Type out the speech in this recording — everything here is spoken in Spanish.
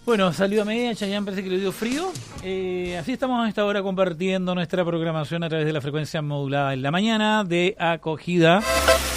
Bueno, salió a media, Chayanne parece que le dio frío. Así estamos a esta hora compartiendo nuestra programación a través de la frecuencia modulada en la mañana de Acogida.